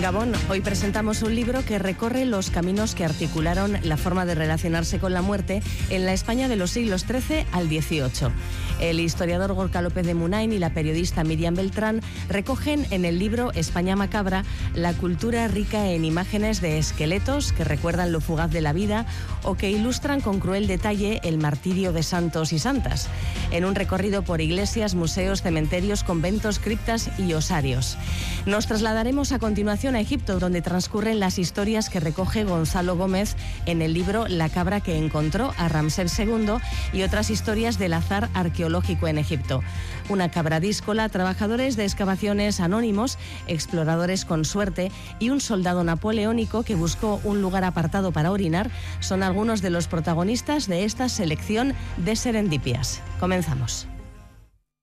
Gabón, hoy presentamos un libro que recorre los caminos que articularon la forma de relacionarse con la muerte en la España de los siglos XIII al XVIII. El historiador Gorka López de Munain y la periodista Miriam Beltrán recogen en el libro España Macabra la cultura rica en imágenes de esqueletos que recuerdan lo fugaz de la vida o que ilustran con cruel detalle el martirio de santos y santas, en un recorrido por iglesias, museos, cementerios, conventos, criptas y osarios. Nos trasladaremos a continuación a Egipto, donde transcurren las historias que recoge Gonzalo Gómez en el libro La cabra que encontró a Ramsés II y otras historias del azar arqueológico en Egipto. Una cabra díscola, trabajadores de excavaciones anónimos, exploradores con suerte y un soldado napoleónico que buscó un lugar apartado para orinar son algunos de los protagonistas de esta selección de serendipias. Comenzamos.